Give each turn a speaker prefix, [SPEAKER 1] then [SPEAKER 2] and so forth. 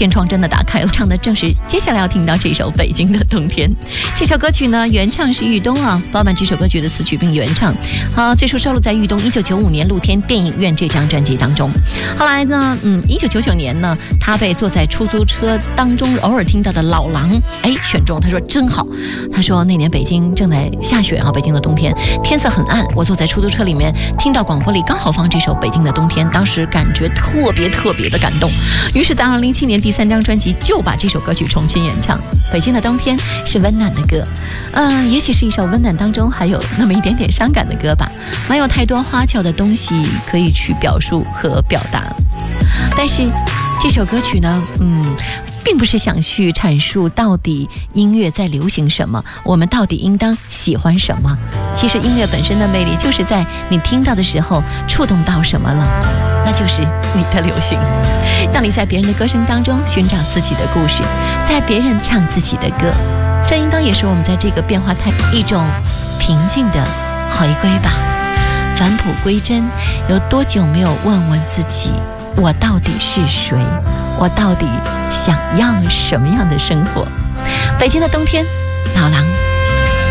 [SPEAKER 1] 天窗真的打开了。唱的正是接下来要听到这首《北京的冬天》。这首歌曲呢，原唱是玉东啊，包办这首歌曲的词曲并原唱。最初收录在玉东1995年露天电影院这张专辑当中。后来呢，1999年呢，他被坐在出租车当中偶尔听到的老狼选中，他说真好。他说那年北京正在下雪啊，北京的冬天，天色很暗，我坐在出租车里面，听到广播里刚好放这首《北京的冬天》，当时感觉特别的感动。于是在2007年第3张专辑就把这首歌曲重新演唱。北京的冬天是温暖的歌，也许是一首温暖当中还有那么一点点伤感的歌吧，没有太多花俏的东西可以去表述和表达。但是这首歌曲呢，并不是想去阐述到底音乐在流行什么，我们到底应当喜欢什么。其实音乐本身的魅力就是在你听到的时候触动到什么了，那就是你的流行，让你在别人的歌声当中寻找自己的故事，在别人唱自己的歌，这应当也是我们在这个变化态一种平静的回归吧。返璞归真，有多久没有问问自己，我到底是谁？我到底想要什么样的生活？北京的冬天，老狼。